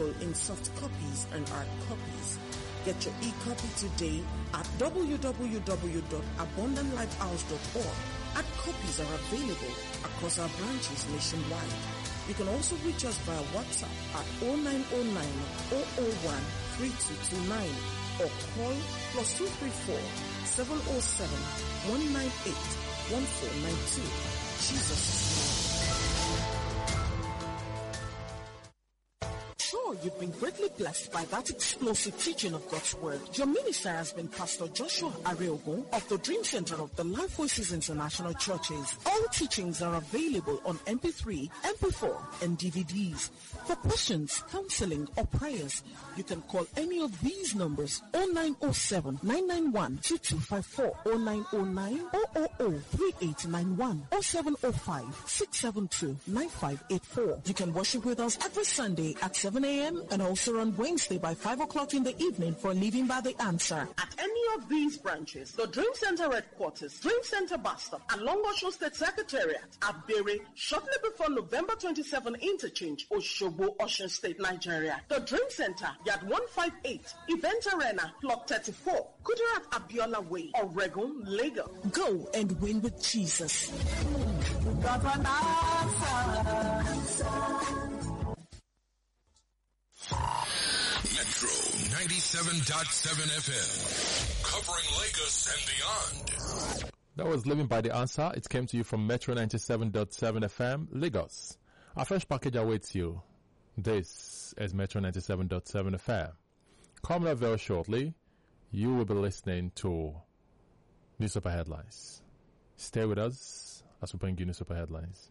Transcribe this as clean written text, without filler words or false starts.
available in soft copies and hard copies. Get your e-copy today at www.abundantlifehouse.org. Hard copies are available across our branches nationwide. You can also reach us via WhatsApp at 0909-001-3229 or call +234-707-198-1492. Jesus is Sure, you've been greatly blessed by that explosive teaching of God's Word. Your minister has been Pastor Joshua Areogun of the Dream Center of the Life Voices International Churches. All teachings are available on MP3, MP4, and DVDs. For questions, counseling, or prayers, you can call any of these numbers: 0907-991-2254, 0909-000-3891, 0705-672-9584. You can worship with us every Sunday at 7 a.m. and also on Wednesday by 5 o'clock in the evening for Living by the Answer. At any of these branches, the Dream Center Headquarters, Dream Center Bus Stop, along Osun State Secretariat, at Bere, shortly before November 27 Interchange, Osogbo, Osun State, Nigeria. The Dream Center, Yard 158, Event Arena, Plot 34, Kudirat Abiola Way, Oregon, Lagos. Go and win with Jesus. Metro 97.7 FM, covering Lagos and beyond. That was Living by the Answer. It came to you from Metro 97.7 FM, Lagos. Our fresh package awaits you. This is Metro 97.7 FM. Coming up very shortly, you will be listening to Newspaper Headlines. Stay with us as we bring you Newspaper Headlines.